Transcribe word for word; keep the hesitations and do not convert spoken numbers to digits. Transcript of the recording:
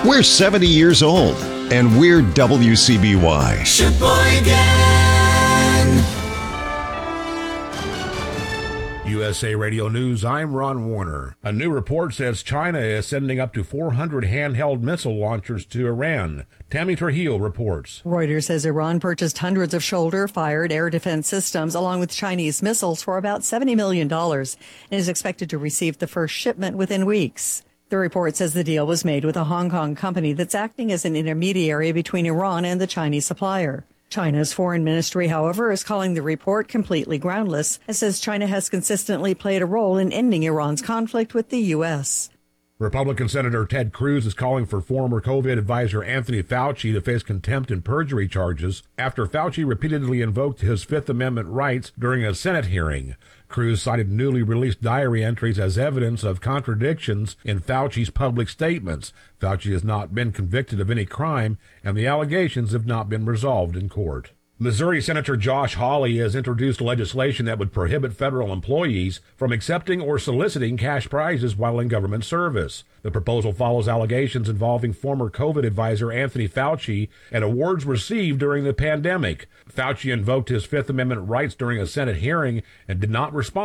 We're seventy years old, and we're W C B Y. Sheboygan. U S A Radio News, I'm Ron Warner. A new report says China is sending up to four hundred handheld missile launchers to Iran. Tammy Trujillo reports. Reuters says Iran purchased hundreds of shoulder-fired air defense systems along with Chinese missiles for about seventy million dollars and is expected to receive the first shipment within weeks. The report says the deal was made with a Hong Kong company that's acting as an intermediary between Iran and the Chinese supplier. China's foreign ministry, however, is calling the report completely groundless and says China has consistently played a role in ending Iran's conflict with the U S. Republican Senator Ted Cruz is calling for former COVID advisor Anthony Fauci to face contempt and perjury charges after Fauci repeatedly invoked his Fifth Amendment rights during a Senate hearing. Cruz cited newly released diary entries as evidence of contradictions in Fauci's public statements. Fauci has not been convicted of any crime, and the allegations have not been resolved in court. Missouri Senator Josh Hawley has introduced legislation that would prohibit federal employees from accepting or soliciting cash prizes while in government service. The proposal follows allegations involving former COVID advisor Anthony Fauci and awards received during the pandemic. Fauci invoked his Fifth Amendment rights during a Senate hearing and did not respond